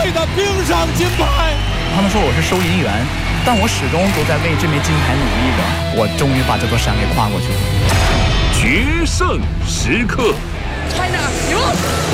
对的冰上金牌。 他们说我是收银员，但我始终都在为这枚金牌努力着。我终于把这座山给跨过去了。 决胜时刻 China 赢了。